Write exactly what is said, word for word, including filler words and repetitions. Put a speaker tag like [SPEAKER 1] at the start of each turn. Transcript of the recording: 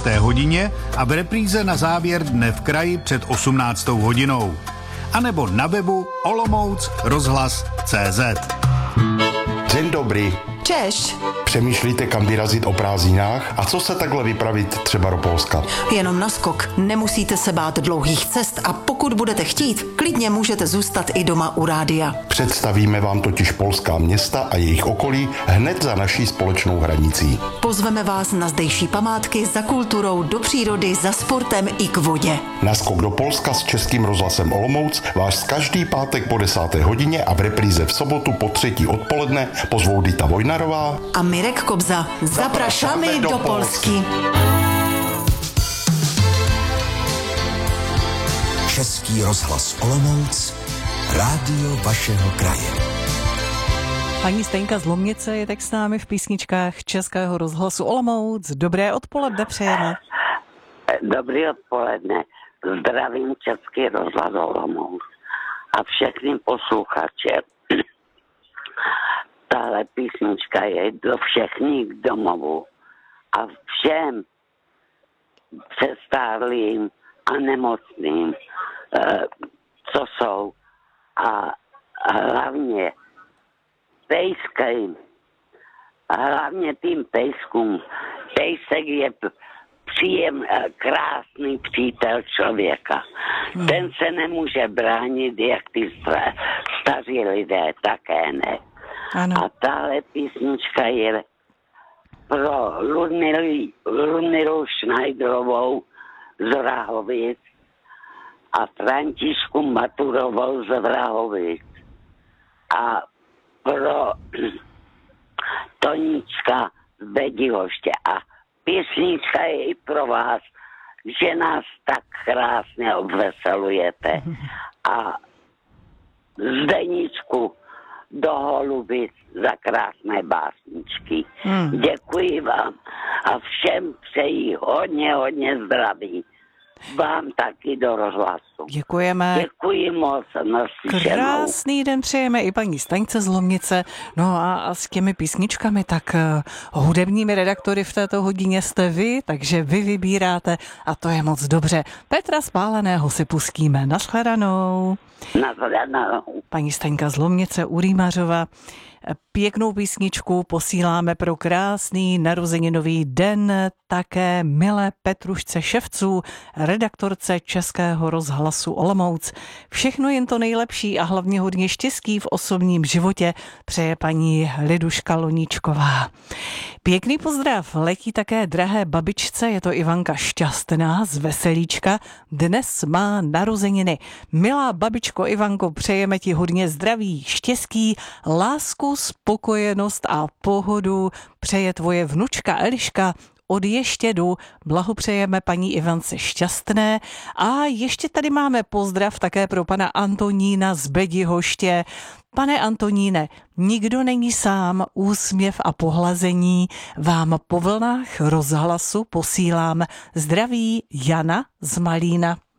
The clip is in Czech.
[SPEAKER 1] šestnácté hodině a v repríze na závěr Dne v kraji před osmnáctou hodinou. A nebo na webu olomouc rozhlas tečka cé zet.
[SPEAKER 2] Dzień dobry.
[SPEAKER 3] Češ.
[SPEAKER 2] Přemýšlíte, kam vyrazit o prázdninách? A co se takhle vypravit třeba do Polska?
[SPEAKER 3] Jenom naskok. Nemusíte se bát dlouhých cest a pokud budete chtít, klidně můžete zůstat i doma u rádia.
[SPEAKER 2] Představíme vám totiž polská města a jejich okolí hned za naší společnou hranicí.
[SPEAKER 3] Pozveme vás na zdejší památky, za kulturou, do přírody, za sportem i k vodě.
[SPEAKER 2] Naskok do Polska s Českým rozhlasem Olomouc vás každý pátek po desáté hodině a v repríze v sobotu po třetí odpoledne pozvou Dita Vojnarová
[SPEAKER 3] a Mirek Kobza. Zapraszamy do Polski.
[SPEAKER 4] Český rozhlas Olomouc, rádio vašeho kraje.
[SPEAKER 5] Paní Steňka z Lomnice je tak s námi v písničkách Českého rozhlasu Olomouc. Dobré odpoledne přejeme.
[SPEAKER 6] Dobrý odpoledne. Zdravím Český rozhlas Olomouc a všechny posluchače. Tahle písnička je do všech domovů a všem přestárlým a nemocným, co jsou, a hlavně pejským, a hlavně tým pejskům. Pejsek je příjem, krásný přítel člověka. Hmm. Ten se nemůže bránit, jak ty staří lidé, také ne.
[SPEAKER 5] Ano.
[SPEAKER 6] A tahle písnička je pro Ludmilu Schneiderovou z Vrahovic a Františku Maturovou z Vrahovic a pro Tonička z Bedihoště. A písnička je i pro vás, že nás tak krásně obveselujete. A Zdeničku do Holubic za krásné básničky. Hmm. Děkuji vám a všem přeji hodně, hodně zdraví. Vám taky do rozhlasu.
[SPEAKER 5] Děkujeme.
[SPEAKER 6] Děkuji moc. Naslyšenou.
[SPEAKER 5] Krásný den přejeme i paní Staňce z Lomnice. No a, a s těmi písničkami, tak uh, hudebními redaktory v této hodině jste vy, takže vy vybíráte a to je moc dobře. Petra Spáleného si pustíme. Nashledanou.
[SPEAKER 6] Nashledanou.
[SPEAKER 5] Paní Staňka z Lomnice u Rýmařova. Pěknou písničku posíláme pro krásný narozeninový den také milé Petrušce Ševců, redaktorce Českého rozhlasu Olomouc. Všechno jen to nejlepší a hlavně hodně štěstí v osobním životě přeje paní Liduška Loníčková. Pěkný pozdrav letí také drahé babičce, je to Ivanka Šťastná z Veselíčka. Dnes má narozeniny. Milá babičko Ivanko, přejeme ti hodně zdraví, štěstí, lásku, spokojenost a pohodu přeje tvoje vnučka Eliška od Ještědu. Blahopřejeme paní Ivance Šťastné a ještě tady máme pozdrav také pro pana Antonína z Bedihoště. Pane Antoníne, nikdo není sám, úsměv a pohlazení vám po vlnách rozhlasu posílám. Zdraví Jana z Malína.